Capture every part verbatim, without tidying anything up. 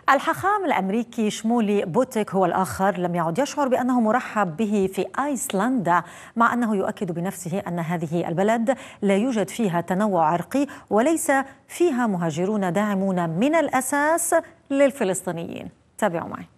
الحاخام الأمريكي شمولي بوتيك هو الآخر لم يعد يشعر بأنه مرحب به في أيسلندا، مع أنه يؤكد بنفسه أن هذه البلد لا يوجد فيها تنوع عرقي وليس فيها مهاجرون داعمون من الأساس للفلسطينيين. تابعوا معي.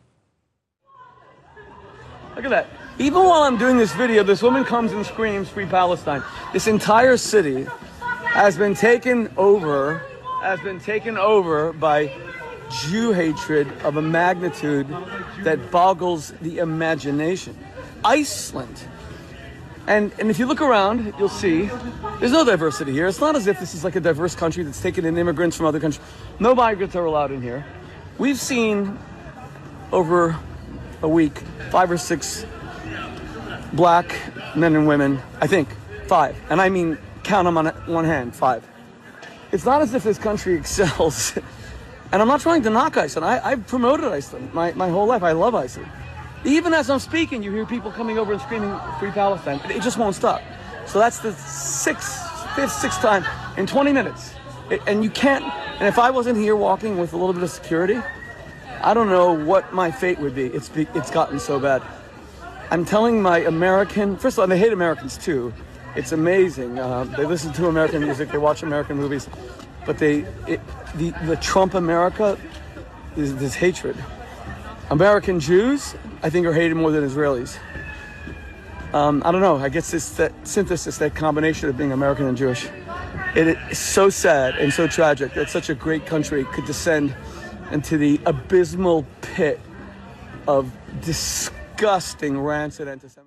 Look at that. Even while I'm doing this video, this woman comes and screams, "Free Palestine." This entire city has been taken over, has been taken over by Jew hatred of a magnitude that boggles the imagination. Iceland. And, and if you look around, you'll see there's no diversity here. It's not as if this is like a diverse country that's taken in immigrants from other countries. No migrants are allowed in here. We've seen over a week five or six black men and women, I think, five. And I mean, count them on one hand, five. It's not as if this country excels. And I'm not trying to knock Iceland. I, I've promoted Iceland my, my whole life. I love Iceland. Even as I'm speaking, you hear people coming over and screaming, "Free Palestine." It just won't stop. So that's the sixth, fifth, sixth time in twenty minutes. It, and you can't, and if I wasn't here walking with a little bit of security, I don't know what my fate would be. It's, it's gotten so bad. I'm telling my American, first of all, they hate Americans too. It's amazing. Uh, they listen to American music, they watch American movies, but they, it, the, the Trump America is this hatred. American Jews, I think, are hated more than Israelis. Um, I don't know, I guess it's that synthesis, that combination of being American and Jewish. It is so sad and so tragic that such a great country could descend into the abysmal pit of disgusting rancid antisemitism.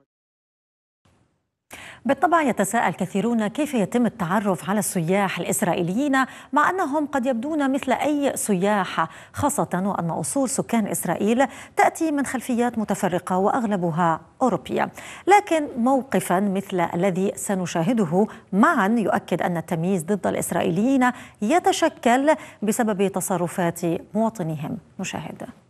بالطبع يتساءل كثيرون كيف يتم التعرف على السياح الإسرائيليين مع أنهم قد يبدون مثل أي سياح، خاصة وأن أصول سكان إسرائيل تأتي من خلفيات متفرقة وأغلبها أوروبية. لكن موقفا مثل الذي سنشاهده معا يؤكد أن التمييز ضد الإسرائيليين يتشكل بسبب تصرفات مواطنيهم. نشاهد.